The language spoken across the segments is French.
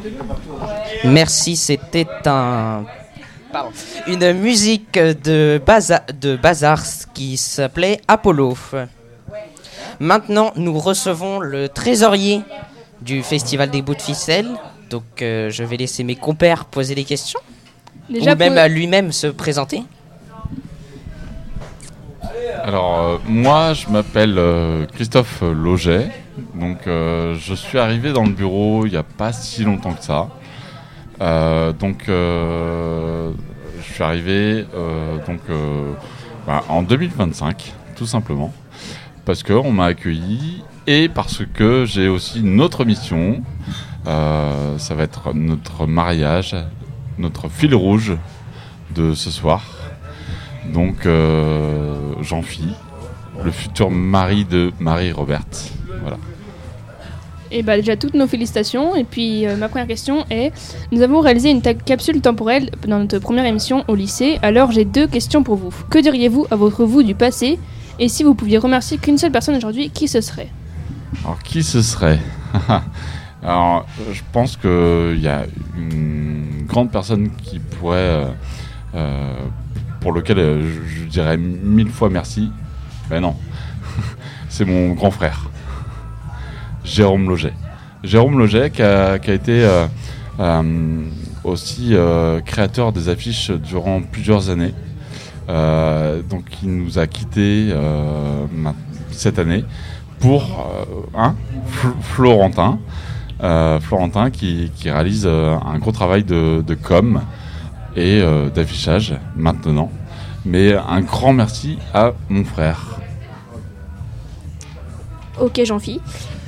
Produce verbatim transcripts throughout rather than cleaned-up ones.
Merci, c'était un... Pardon. Une musique de, Baza... de Bazar qui s'appelait Apollo. Maintenant, nous recevons le trésorier du Festival des Bouts de Ficelle. Donc, euh, je vais laisser mes compères poser les questions. Déjà ou même pour... à lui-même se présenter. Alors, euh, moi, je m'appelle euh, Christophe Loget. Donc, euh, je suis arrivé dans le bureau il n'y a pas si longtemps que ça. Euh, donc, euh, je suis arrivé euh, donc, euh, bah, en deux mille vingt-cinq, tout simplement. Parce qu'on m'a accueilli et parce que j'ai aussi une autre mission. Euh, ça va être notre mariage, notre fil rouge de ce soir. Donc, euh, Jean-Phi, le futur mari de Marie-Roberte. Voilà. Et bah déjà toutes nos félicitations. Et puis euh, ma première question est, nous avons réalisé une ta- capsule temporelle dans notre première émission au lycée. Alors j'ai deux questions pour vous. Que diriez-vous à votre vous du passé? Et si vous pouviez remercier qu'une seule personne aujourd'hui, qui ce serait? Alors qui ce serait? Alors je pense qu'il y a une grande personne qui pourrait, euh, euh, pour lequel euh, je, je dirais mille fois merci. Ben non, c'est mon grand frère. Jérôme Loget. Jérôme Loget qui a, qui a été euh, euh, aussi euh, créateur des affiches durant plusieurs années. Euh, donc il nous a quittés euh, cette année pour euh, hein, F- Florentin. Euh, Florentin qui, qui réalise euh, un gros travail de, de com et euh, d'affichage maintenant. Mais un grand merci à mon frère. Ok Jean-Phi.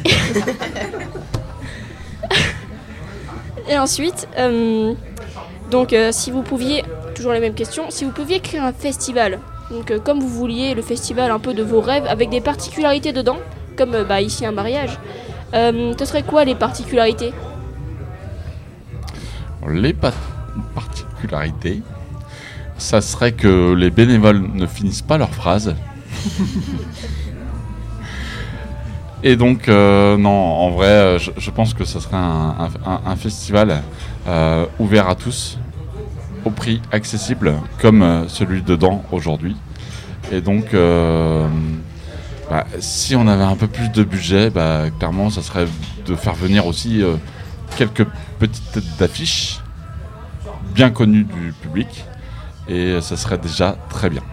Et ensuite, euh, donc euh, si vous pouviez, toujours la même question, si vous pouviez créer un festival, donc euh, comme vous vouliez, le festival un peu de vos rêves, avec des particularités dedans, comme euh, bah, ici un mariage, euh, ce serait quoi les particularités? Les pa- particularités, ça serait que les bénévoles ne finissent pas leurs phrases. Et donc, euh, non, en vrai, je, je pense que ce serait un, un, un festival euh, ouvert à tous, au prix accessible, comme euh, celui de Dan aujourd'hui. Et donc, euh, bah, si on avait un peu plus de budget, bah, clairement, ça serait de faire venir aussi euh, quelques petites têtes d'affiches bien connues du public. Et ça serait déjà très bien.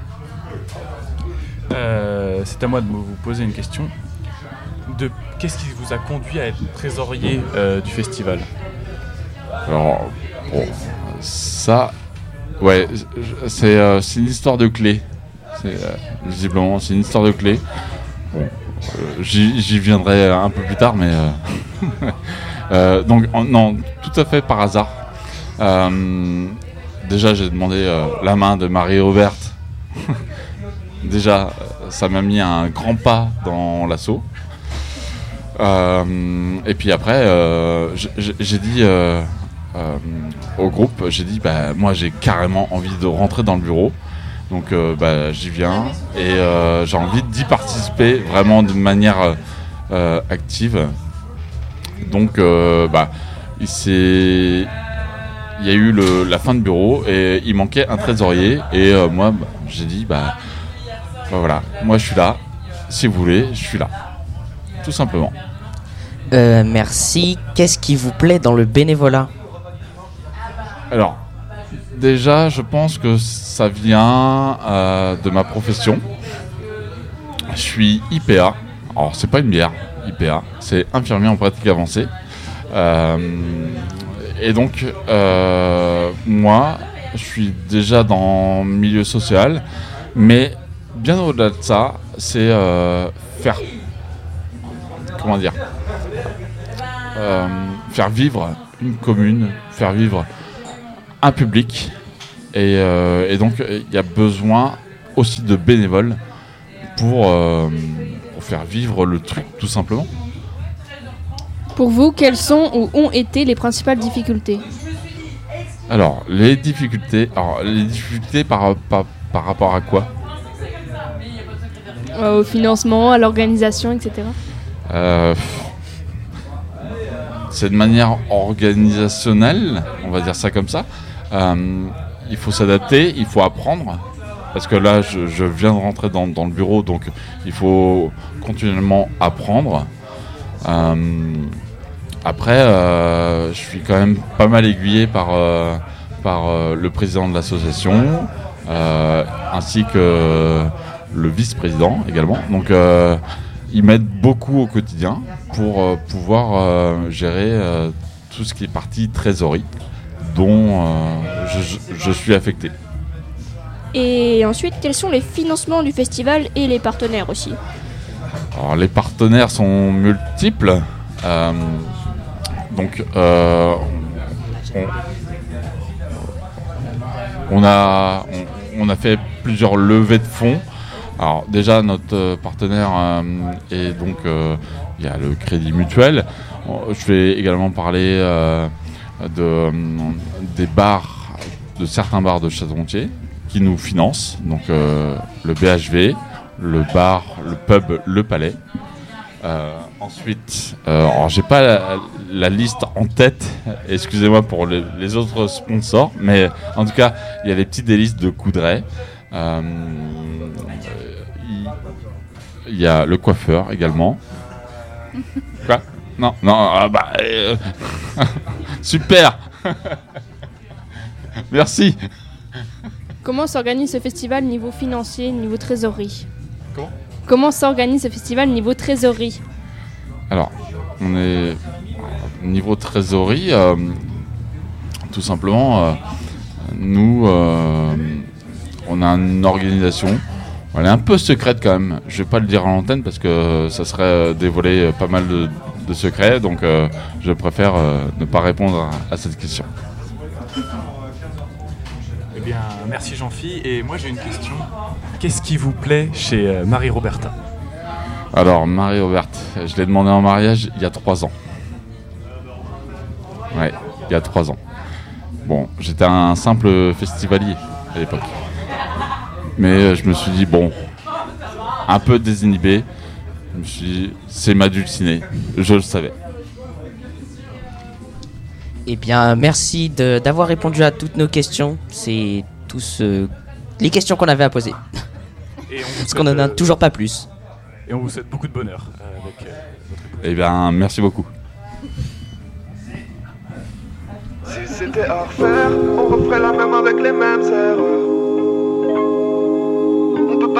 Euh, c'est à moi de vous poser une question. De, qu'est-ce qui vous a conduit à être trésorier euh, du festival? Alors, bon, ça, ouais, c'est, euh, c'est une histoire de clé. C'est, euh, visiblement, c'est une histoire de clé. Bon, euh, j'y, j'y viendrai un peu plus tard, mais euh, euh, donc en, non, tout à fait par hasard. Euh, déjà, j'ai demandé euh, la main de Marie-Roberte. Déjà, ça m'a mis un grand pas dans l'assaut. Euh, et puis après, euh, j'ai, j'ai dit euh, euh, au groupe, j'ai dit, bah, moi j'ai carrément envie de rentrer dans le bureau. Donc euh, bah, j'y viens et euh, j'ai envie d'y participer vraiment d'une manière euh, active. Donc euh, bah, il, s'est... il y a eu le, la fin de bureau et il manquait un trésorier. Et euh, moi bah, j'ai dit, bah, bah voilà, moi je suis là, si vous voulez, je suis là. Tout simplement. Euh, merci. Qu'est-ce qui vous plaît dans le bénévolat? Alors, déjà, je pense que ça vient euh, de ma profession. Je suis I P A. Alors, c'est pas une bière, I P A. C'est infirmier en pratique avancée. Euh, et donc, euh, moi, je suis déjà dans le milieu social. Mais bien au-delà de ça, c'est euh, faire... Comment dire euh, faire vivre une commune, faire vivre un public. Et, euh, et donc, il y a besoin aussi de bénévoles pour, euh, pour faire vivre le truc, tout simplement. Pour vous, quelles sont ou ont été les principales difficultés? Alors, les difficultés, alors, les difficultés par, par, par rapport à quoi? euh, Au financement, à l'organisation, et cetera. Euh, c'est de manière organisationnelle, on va dire ça comme ça. Euh, il faut s'adapter, il faut apprendre. Parce que là, je, je viens de rentrer dans, dans le bureau, donc il faut continuellement apprendre. Euh, après, euh, je suis quand même pas mal aiguillé par, euh, par euh, le président de l'association, euh, ainsi que le vice-président également. Donc, euh, ils m'aident beaucoup au quotidien pour euh, pouvoir euh, gérer euh, tout ce qui est partie trésorerie, dont euh, je, je suis affecté. Et ensuite, quels sont les financements du festival et les partenaires aussi? Alors, les partenaires sont multiples. Euh, donc, euh, on, on, a, on, on a fait plusieurs levées de fonds. Alors, déjà, notre partenaire euh, est donc il euh, y a le Crédit Mutuel. Je vais également parler euh, de, des bars, de certains bars de Château-Gontier qui nous financent. Donc, euh, le B H V, le bar, le pub, le Palais. Euh, ensuite, euh, alors j'ai pas la, la liste en tête, excusez-moi pour les, les autres sponsors, mais en tout cas, il y a les petites délices de Coudray. Euh, il y, y a le coiffeur également. Quoi? Non, non, ah bah, euh, super. Merci. Comment s'organise ce festival niveau financier, niveau trésorerie? Comment Comment s'organise ce festival niveau trésorerie? Alors, on est niveau trésorerie, euh, tout simplement, euh, nous, euh, on a une organisation. Elle est un peu secrète quand même. Je vais pas le dire à l'antenne parce que ça serait dévoiler pas mal de, de secrets, donc euh, je préfère euh, ne pas répondre à, à cette question. Eh bien, merci Jean-Phi. Et moi j'ai une question. Qu'est-ce qui vous plaît chez euh, Marie-Roberta? Alors, Marie-Roberte, je l'ai demandé en mariage il y a trois ans. Ouais, il y a trois ans. Bon, j'étais un simple festivalier à l'époque. Mais je me suis dit, bon, un peu désinhibé. Je me suis dit, c'est ma dulcinée. Je le savais. Eh bien, merci de, d'avoir répondu à toutes nos questions. C'est tous euh, les questions qu'on avait à poser. Et on vous Parce qu'on n'en a souhaite, euh, toujours pas plus. Et on vous souhaite beaucoup de bonheur euh, avec euh, votre épouse. Eh bien, merci beaucoup. Si c'était à refaire, on referait la même avec les mêmes erreurs.